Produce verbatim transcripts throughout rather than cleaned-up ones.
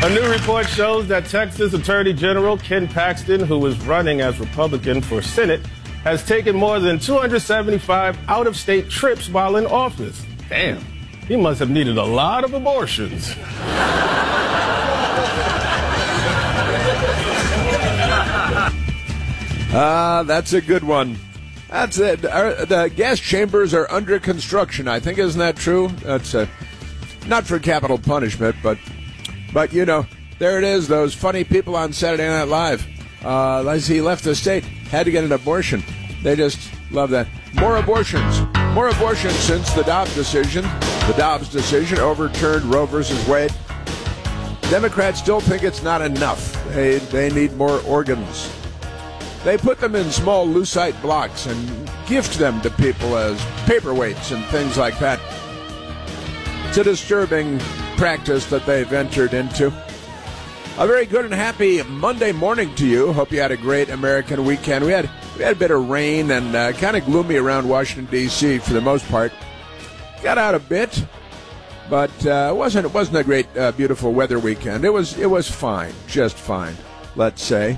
A new report shows that Texas Attorney General Ken Paxton, who is running as Republican for Senate, has taken more than two hundred seventy-five out-of-state trips while in office. Damn, he must have needed a lot of abortions. Ah, uh, that's a good one. That's it. Our, the gas chambers are under construction, I think. Isn't that true? That's uh, not for capital punishment, but... But, you know, there it is, those funny people on Saturday Night Live. Uh, as he left the state, had to get an abortion. They just love that. More abortions. More abortions since the Dobbs decision. The Dobbs decision overturned Roe versus Wade. Democrats still think it's not enough. They, they need more organs. They put them in small lucite blocks and gift them to people as paperweights and things like that. It's a disturbing practice that they've entered into. A very good and happy Monday morning to you. Hope you had a great American weekend. We had we had a bit of rain and uh, kind of gloomy around Washington, D C for the most part. Got out a bit, but uh, it wasn't it wasn't a great, uh, beautiful weather weekend. It was it was fine, just fine, let's say.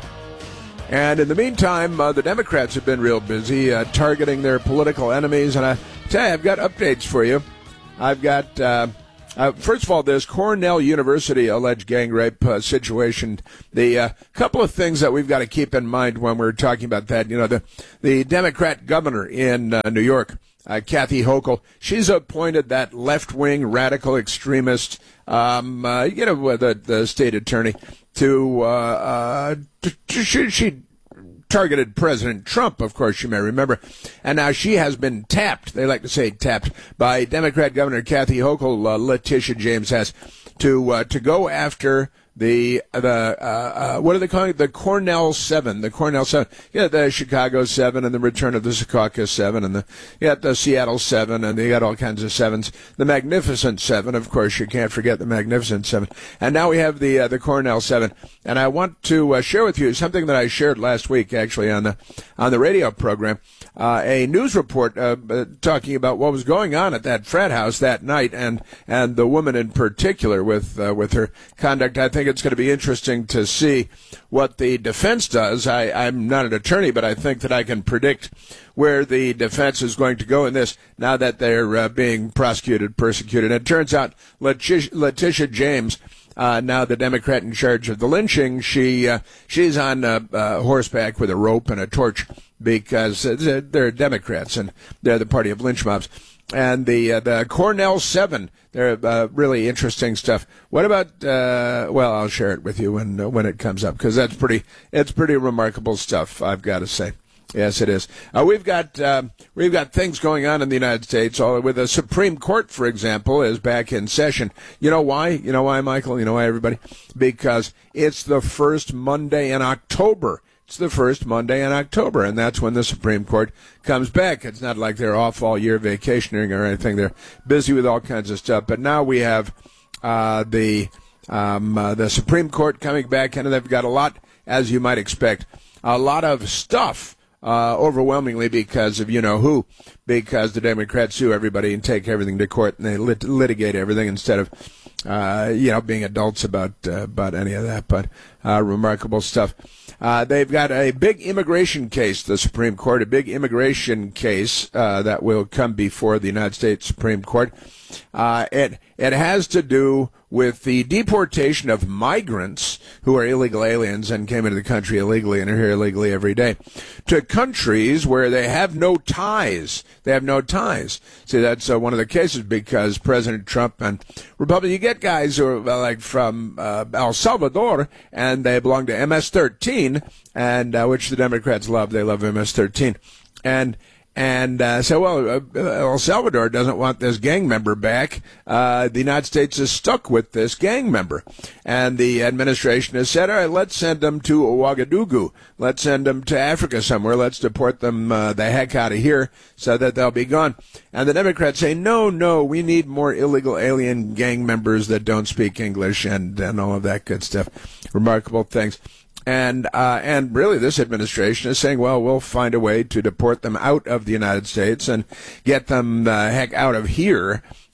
And in the meantime, uh, the Democrats have been real busy uh, targeting their political enemies. And I tell you, I've got updates for you. I've got. Uh, Uh, first of all, this Cornell University alleged gang rape uh, situation. The uh, couple of things that we've got to keep in mind when we're talking about that. You know, the the Democrat governor in uh, New York, uh, Kathy Hochul, she's appointed that left-wing radical extremist, um, uh, you know, the the state attorney to. Uh, uh, to, to she, she targeted President Trump, of course, you may remember. And now she has been tapped, they like to say tapped, by Democrat Governor Kathy Hochul, uh, Letitia James has, to uh, to go after the, the uh, uh, what are they calling it? The Cornell Seven. The Cornell Seven. Yeah, the Chicago Seven and the return of the Secaucus Seven and the, you got the Seattle Seven and you got all kinds of sevens. The Magnificent Seven, of course, you can't forget the Magnificent Seven. And now we have the uh, the Cornell Seven. And I want to uh, share with you something that I shared last week, actually, on the on the radio program. Uh, a news report uh, uh, talking about what was going on at that frat house that night, and and the woman in particular with uh, with her conduct. I think it's going to be interesting to see what the defense does. I, I'm not an attorney, but I think that I can predict where the defense is going to go in this now that they're uh, being prosecuted, persecuted. And it turns out Letitia, Letitia James, Uh, now the Democrat in charge of the lynching, she uh, she's on uh, uh, horseback with a rope and a torch because uh, they're Democrats and they're the party of lynch mobs. And the uh, the Cornell Seven, they're uh, really interesting stuff. What about? Uh, well, I'll share it with you when uh, when it comes up because that's pretty it's pretty remarkable stuff, I've got to say. Yes, it is. Uh, we've got uh, we've got things going on in the United States. All with the Supreme Court, for example, is back in session. You know why? You know why, Michael? You know why, everybody? Because it's the first Monday in October. It's the first Monday in October, and that's when the Supreme Court comes back. It's not like they're off all year vacationing or anything. They're busy with all kinds of stuff. But now we have uh, the um, uh, the Supreme Court coming back, and they've got a lot, as you might expect, a lot of stuff. Uh, overwhelmingly because of you-know-who, because the Democrats sue everybody and take everything to court, and they lit- litigate everything instead of, uh, you know, being adults about uh, about any of that. But uh, remarkable stuff. Uh, they've got a big immigration case, the Supreme Court, a big immigration case uh, that will come before the United States Supreme Court. Uh, it it has to do with the deportation of migrants who are illegal aliens and came into the country illegally and are here illegally every day to countries where they have no ties. They have no ties. See, that's uh, one of the cases because President Trump and Republicans, you get guys who are uh, like from uh, El Salvador and they belong to M S thirteen, and uh, which the Democrats love. They love M S thirteen. And And uh, so, well, uh, El Salvador doesn't want this gang member back. Uh, the United States is stuck with this gang member. And the administration has said, all right, let's send them to Ouagadougou. Let's send them to Africa somewhere. Let's deport them uh, the heck out of here so that they'll be gone. And the Democrats say, no, no, we need more illegal alien gang members that don't speak English and, and all of that good stuff. Remarkable things. And uh, and really, this administration is saying, well, we'll find a way to deport them out of the United States and get them the heck out of here.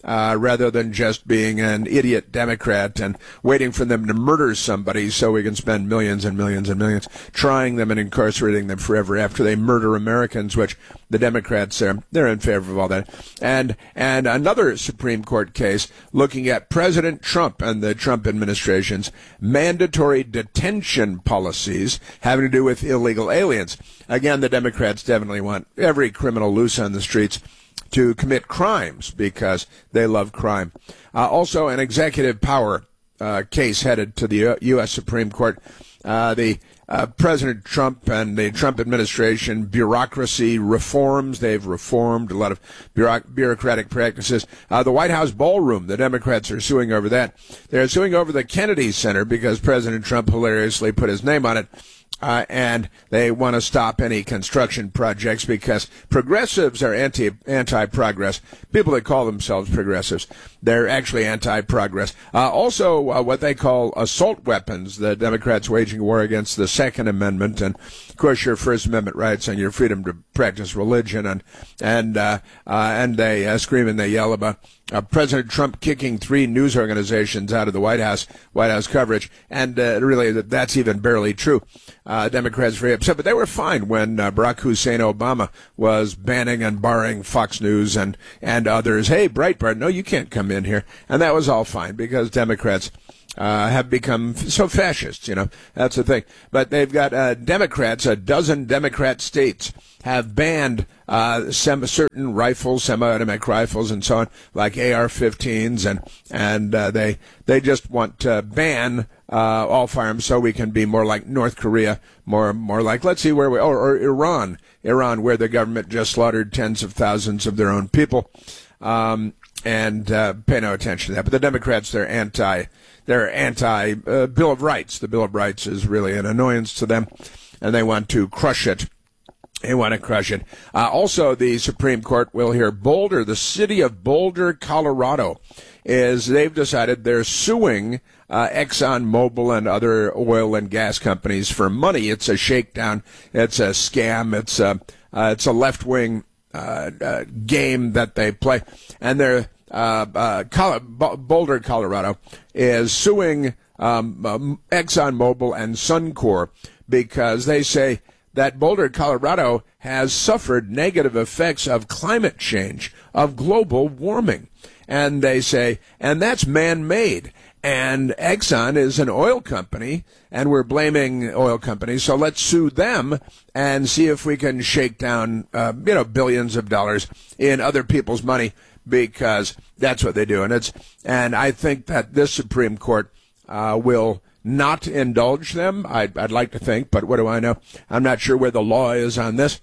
uh, rather than just being an idiot Democrat and waiting for them to murder somebody so we can spend millions and millions and millions trying them and incarcerating them forever after they murder Americans, which the Democrats are, they're in favor of all that. And, and another Supreme Court case looking at President Trump and the Trump administration's mandatory detention policies having to do with illegal aliens. Again, the Democrats definitely want every criminal loose on the streets to commit crimes because they love crime. Uh, also, an executive power uh, case headed to the U S Supreme Court. Uh, the uh, President Trump and the Trump administration bureaucracy reforms. They've reformed a lot of bureauc- bureaucratic practices. Uh, the White House ballroom, the Democrats are suing over that. They're suing over the Kennedy Center because President Trump hilariously put his name on it. Uh, and they want to stop any construction projects because progressives are anti, anti-progress. People that call themselves progressives, they're actually anti-progress. Uh, also, uh, what they call assault weapons. The Democrats waging war against the Second Amendment and, of course, your First Amendment rights and your freedom to practice religion. And and uh, uh, and they uh, scream and they yell about Uh, President Trump kicking three news organizations out of the White House, White House coverage, and uh, really that's even barely true. Uh, Democrats very upset, but they were fine when uh, Barack Hussein Obama was banning and barring Fox News and and others. Hey, Breitbart, no, you can't come in here, and that was all fine because Democrats uh, have become so fascist. You know, that's the thing. But they've got uh, Democrats, a dozen Democrat states have banned uh, sem- certain rifles, semi-automatic rifles, and so on, like A R fifteens, and and uh, they they just want to ban uh, all firearms so we can be more like North Korea, more more like let's see where we or, or Iran, Iran, where the government just slaughtered tens of thousands of their own people, um, and uh, pay no attention to that. But the Democrats, they're anti, they're anti uh, Bill of Rights. The Bill of Rights is really an annoyance to them, and they want to crush it. They want to crush it. Uh, also, the Supreme Court will hear Boulder, the city of Boulder, Colorado, is they've decided they're suing uh, ExxonMobil and other oil and gas companies for money. It's a shakedown. It's a scam. It's a uh, it's a left-wing uh, uh, game that they play, and they're uh, uh, Col- Boulder, Colorado, is suing um, um, ExxonMobil and Suncor because they say that Boulder, Colorado, has suffered negative effects of climate change, of global warming. And they say, and that's man-made. And Exxon is an oil company, and we're blaming oil companies, so let's sue them and see if we can shake down, uh, you know, billions of dollars in other people's money, because that's what they do. And it's, and I think that this Supreme Court uh, will not indulge them. I'd, I'd like to think, but what do I know? I'm not sure where the law is on this.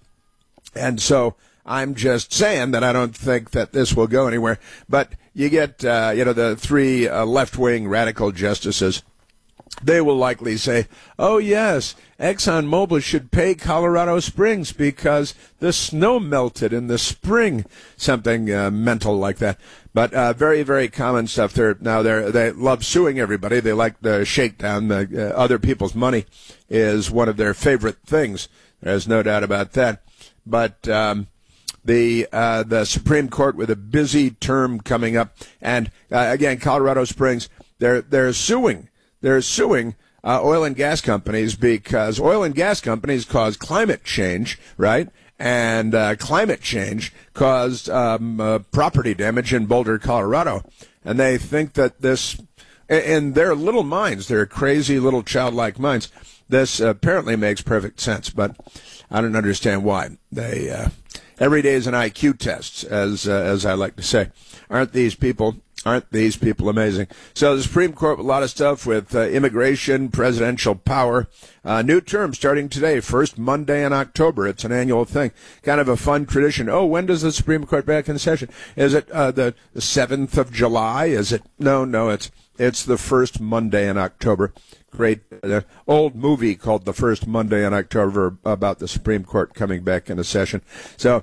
And so I'm just saying that I don't think that this will go anywhere. But you get, uh, you know, the three uh, left-wing radical justices. They will likely say, oh, yes, ExxonMobil should pay Colorado Springs because the snow melted in the spring, something uh, mental like that. But uh, very, very common stuff. They're, now, they're, they love suing everybody. They like the shakedown. The, uh, other people's money is one of their favorite things. There's no doubt about that. But um, the uh, the Supreme Court with a busy term coming up. And, uh, again, Colorado Springs, they're they're suing. They're suing uh, oil and gas companies because oil and gas companies cause climate change, right? And uh, climate change caused um, uh, property damage in Boulder, Colorado. And they think that this, in their little minds, their crazy little childlike minds, this apparently makes perfect sense. But I don't understand why. They uh, every day is an I Q test, as uh, as I like to say. Aren't these people? Aren't these people amazing? So the Supreme Court, with a lot of stuff with uh, immigration, presidential power, uh, new term starting today, first Monday in October. It's an annual thing, kind of a fun tradition. Oh, when does the Supreme Court back in session? Is it uh, the seventh of July? Is it? No, no, it's it's the first Monday in October. Great uh, old movie called The First Monday in October about the Supreme Court coming back into session. So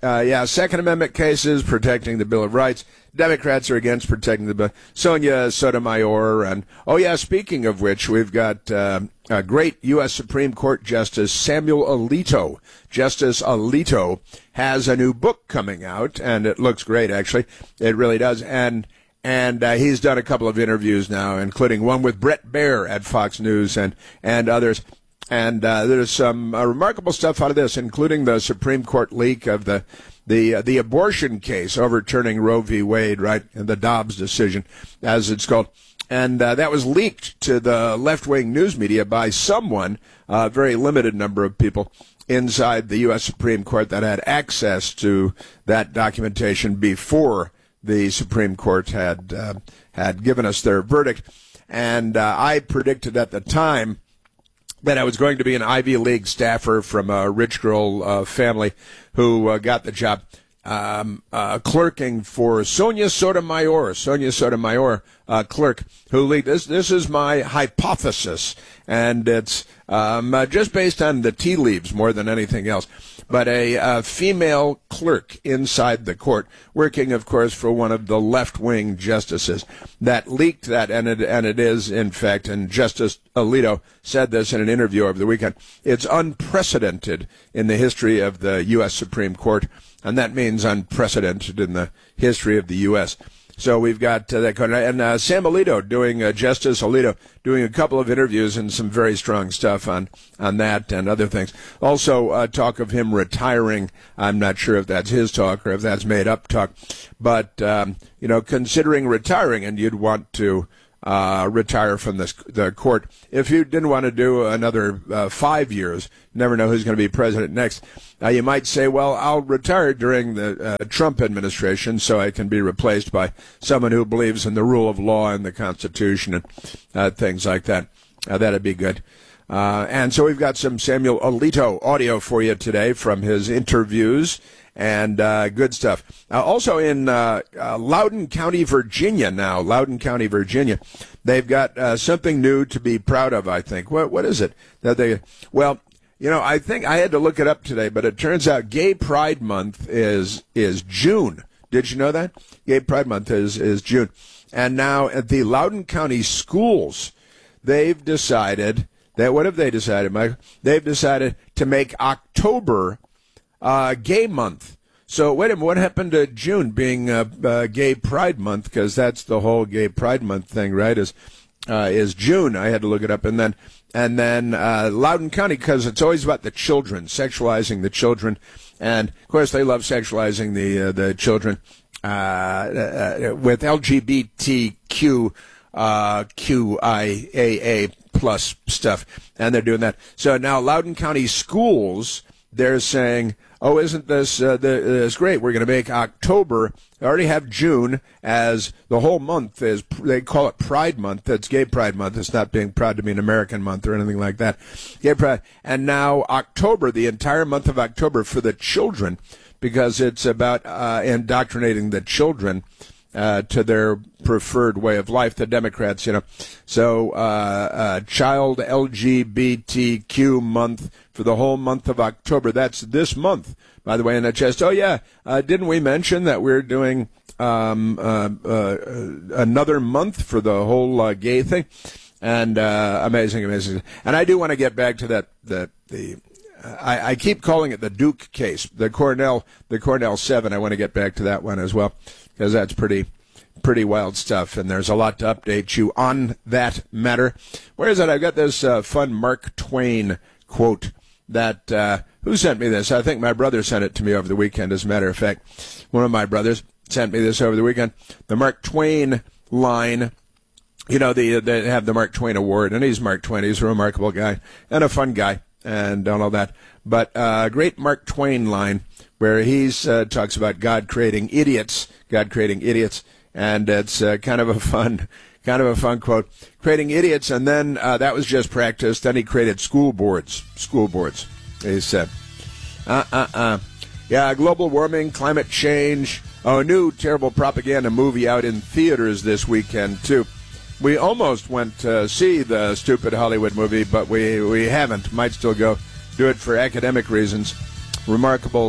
Uh, yeah, Second Amendment cases, protecting the Bill of Rights. Democrats are against protecting the bill. Sonia Sotomayor. And, oh, yeah, speaking of which, we've got uh, a great U S Supreme Court Justice Samuel Alito. Justice Alito has a new book coming out, and it looks great, actually. It really does. And and uh, he's done a couple of interviews now, including one with Bret Baier at Fox News and, and others. And uh, there's some uh, remarkable stuff out of this, including the Supreme Court leak of the the uh, the abortion case overturning Roe v. Wade, right, and the Dobbs decision, as it's called. And uh, that was leaked to the left-wing news media by someone, a very limited number of people inside the U S Supreme Court that had access to that documentation before the Supreme Court had uh, had given us their verdict. And uh, I predicted at the time that I was going to be an Ivy League staffer from a rich girl uh, family who uh, got the job um, uh, clerking for Sonia Sotomayor, Sonia Sotomayor uh, clerk, who leaked this. This is my hypothesis, and it's um, uh, just based on the tea leaves more than anything else. But a uh, female clerk inside the court, working, of course, for one of the left-wing justices, that leaked that, and it, and it is, in fact, and Justice Alito said this in an interview over the weekend, it's unprecedented in the history of the U S Supreme Court, and that means unprecedented in the history of the U S So we've got uh, that going on. And uh, Sam Alito doing, uh, Justice Alito doing a couple of interviews and some very strong stuff on, on that and other things. Also, uh, talk of him retiring. I'm not sure if that's his talk or if that's made up talk. But, um, you know, considering retiring, and you'd want to uh, retire from this, the court. If you didn't want to do another uh, five years, never know who's going to be president next. Uh, you might say, well, I'll retire during the uh, Trump administration so I can be replaced by someone who believes in the rule of law and the Constitution and uh, things like that. Uh, that'd be good. Uh, and so we've got some Samuel Alito audio for you today from his interviews and uh, good stuff. Uh, also in uh, uh, Loudoun County, Virginia now, Loudoun County, Virginia, they've got uh, something new to be proud of, I think. What What is it that they, well, you know, I think I had to look it up today, but it turns out Gay Pride Month is is June. Did you know that? Gay Pride Month is, is June. And now at the Loudoun County schools, they've decided that, what have they decided, Mike? They've decided to make October uh, Gay Month. So wait a minute, what happened to June being uh, uh, Gay Pride Month? Because that's the whole Gay Pride Month thing, right? Is uh, is June? I had to look it up, and then and then uh, Loudoun County, because it's always about the children, sexualizing the children, and of course they love sexualizing the uh, the children uh, uh, with L G B T Q uh, Q I A A plus stuff, and they're doing that. So now Loudoun County schools, they're saying, oh, isn't this uh, the, this great? We're going to make October. They already have June as the whole month is, they call it Pride Month. That's Gay Pride Month. It's not being proud to be an American month or anything like that. Gay Pride. And now October, the entire month of October for the children, because it's about uh, indoctrinating the children uh, to their preferred way of life, the Democrats, you know. So uh, uh, Child L G B T Q month for the whole month of October. That's this month, by the way. And it just, oh, yeah, uh, didn't we mention that we're doing um, uh, uh, another month for the whole uh, gay thing? And uh, amazing, amazing. And I do want to get back to that, that the I, I keep calling it the Duke case, the Cornell, the Cornell seven. I want to get back to that one as well, because that's pretty, pretty wild stuff, and there's a lot to update you on that matter. Where is it? I've got this uh, fun Mark Twain quote that, uh, who sent me this? I think my brother sent it to me over the weekend, as a matter of fact. One of my brothers sent me this over the weekend. The Mark Twain line, you know, the, they have the Mark Twain Award, and he's Mark Twain. He's a remarkable guy and a fun guy, and all that. But a uh, great Mark Twain line where he uh, talks about God creating idiots, God creating idiots, and it's uh, kind of a fun, kind of a fun quote. Creating idiots, and then uh, that was just practice. Then he created school boards, school boards. He said, uh, uh, uh. Yeah, global warming, climate change. Oh, a new terrible propaganda movie out in theaters this weekend, too. We almost went to see the stupid Hollywood movie, but we, we haven't. Might still go do it for academic reasons. Remarkable,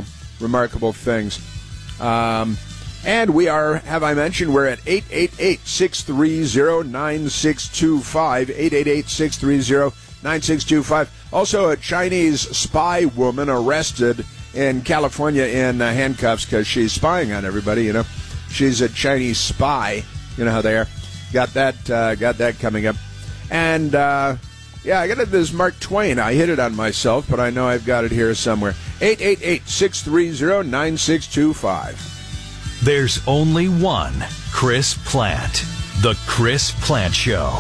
remarkable things. Um, and we are, have I mentioned, we're at eight eight eight, six three zero, nine six two five, eight eight eight, six three zero, nine six two five. Also, a Chinese spy woman arrested in California in uh, handcuffs because she's spying on everybody, you know. She's a Chinese spy. You know how they are. Got that, uh, got that coming up. And, uh, yeah, I got it. This Mark Twain. I hit it on myself, but I know I've got it here somewhere. eight eight eight, six three zero, nine six two five. There's only one Chris Plante. The Chris Plante Show.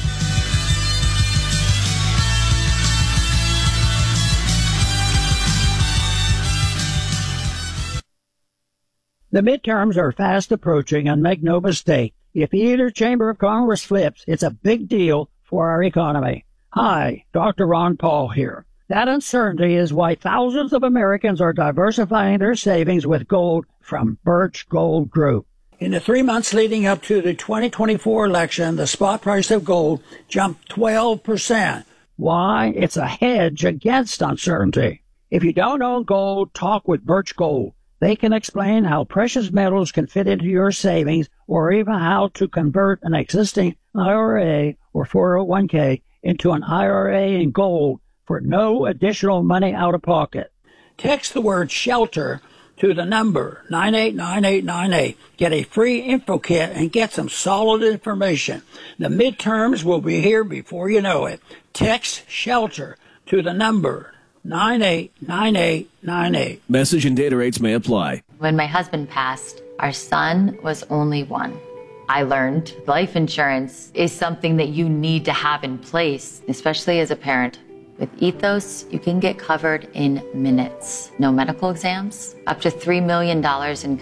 The midterms are fast approaching, and make no mistake, if either chamber of Congress flips, it's a big deal for our economy. Hi, Doctor Ron Paul here. That uncertainty is why thousands of Americans are diversifying their savings with gold from Birch Gold Group. In the three months leading up to the twenty twenty-four election, the spot price of gold jumped twelve percent. Why? It's a hedge against uncertainty. If you don't own gold, talk with Birch Gold. They can explain how precious metals can fit into your savings, or even how to convert an existing I R A or four oh one k into an I R A in gold for no additional money out of pocket. Text the word SHELTER to the number nine eight nine eight nine eight. Get a free info kit and get some solid information. The midterms will be here before you know it. Text SHELTER to the number nine eight nine eight nine eight. Message and data rates may apply. When my husband passed, our son was only one. I learned life insurance is something that you need to have in place, especially as a parent. With Ethos, you can get covered in minutes. No medical exams, up to three million dollars in